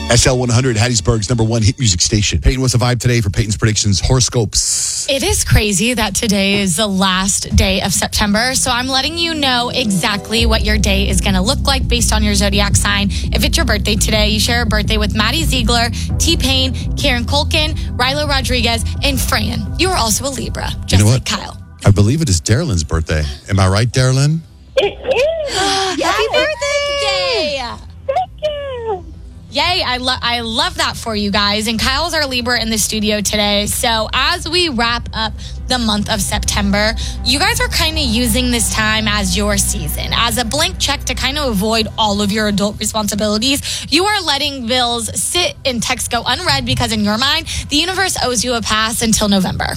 SL 100, Hattiesburg's number one hit music station. Peyton, what's the vibe today for Peyton's predictions? Horoscopes. It is crazy that today is the last day of September, so I'm letting you know exactly what your day is going to look like based on your zodiac sign. If it's your birthday today, you share a birthday with Maddie Ziegler, T-Pain, Karen Culkin, Rilo Rodriguez, and Fran. You are also a Libra, just like Kyle. I believe it is Darylyn's birthday. Am I right, Darylyn? It is. Happy birthday! Thank you. Yay, I love that for you guys. And Kyle's our Libra in the studio today. So as we wrap up the month of September, you guys are kind of using this time as your season, as a blank check to kind of avoid all of your adult responsibilities. You are letting bills sit and texts go unread because in your mind, the universe owes you a pass until November.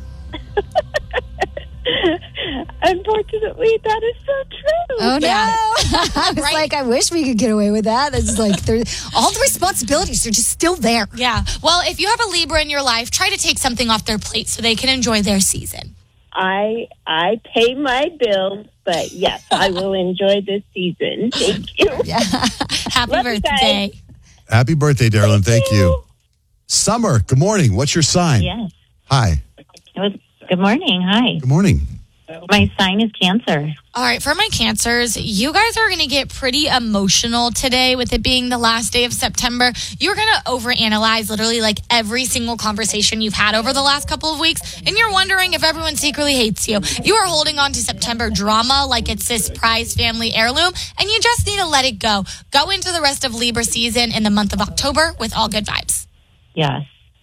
Unfortunately, that is so true. Oh, no. Yeah. I was like, I wish we could get away with that. It's like all the responsibilities are just still there. Yeah. Well, if you have a Libra in your life, try to take something off their plate so they can enjoy their season. I pay my bills, but yes, I will enjoy this season. Thank you. Yeah. Happy Love you birthday. Happy birthday, Darylyn. Thank you. Summer, good morning. What's your sign? Yes. Hi. Good morning. Hi. Good morning. My sign is Cancer. All right, for my Cancers, you guys are going to get pretty emotional today with it being the last day of September. You're going to overanalyze literally like every single conversation you've had over the last couple of weeks, and you're wondering if everyone secretly hates you. You are holding on to September drama like it's this prized family heirloom, and you just need to let it go. Go into the rest of Libra season in the month of October with all good vibes. Yes,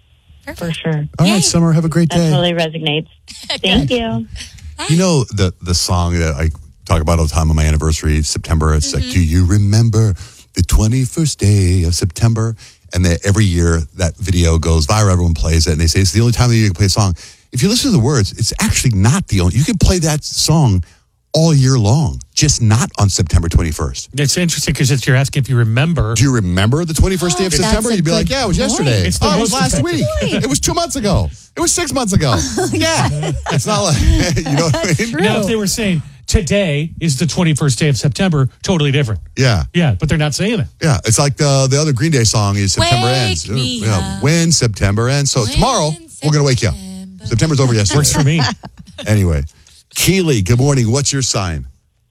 for sure. All right, Summer, have a great That day. totally resonates. Thank you. You know the song that I talk about all the time on my anniversary, September. It's like, do you remember the 21st day of September? And that every year that video goes viral. Everyone plays it, and they say it's the only time that you can play a song. If you listen to the words, it's actually not the only. You can play that song all year long, just not on September 21st. It's interesting because you're asking if you remember. Do you remember the 21st day of September? a You'd be like, yeah, it was yesterday. It's the it was most last effective week. It was 2 months ago. It was 6 months ago. Yeah. It's not like, you know what I mean? Now, if they were saying today is the 21st day of September, totally different. Yeah. Yeah, but they're not saying it. Yeah. It's like the other Green Day song is September Wake Ends. me up. When September ends. So tomorrow, we're going to wake you up. September's over yesterday. Works for me. Anyway. Keely, good morning. What's your sign?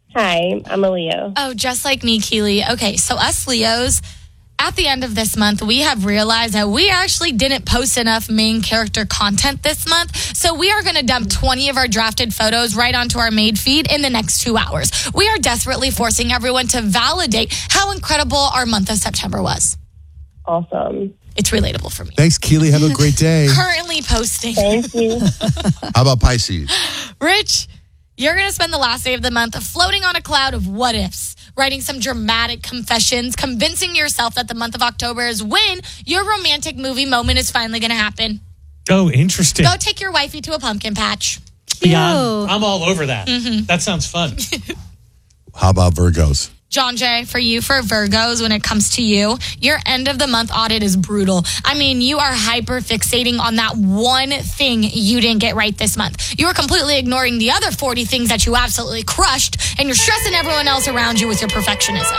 Hi, I'm a Leo. Oh, just like me, Keely. Okay, so us Leos, at the end of this month, we have realized that we actually didn't post enough main character content this month. So we are going to dump 20 of our drafted photos right onto our maid feed in the next 2 hours. We are desperately forcing everyone to validate how incredible our month of September was. Awesome. It's relatable for me. Thanks, Keely. Have a great day. Currently posting. Thank you. How about Pisces? Rich, you're going to spend the last day of the month floating on a cloud of what ifs, writing some dramatic confessions, convincing yourself that the month of October is when your romantic movie moment is finally going to happen. Oh, interesting. Go take your wifey to a pumpkin patch. Yeah, I'm all over that. That sounds fun. How about Virgos? John Jay, for you, for Virgos, when it comes to you, your end of the month audit is brutal. I mean, you are hyper fixating on that one thing you didn't get right this month. You are completely ignoring the other 40 things that you absolutely crushed, and you're stressing everyone else around you with your perfectionism.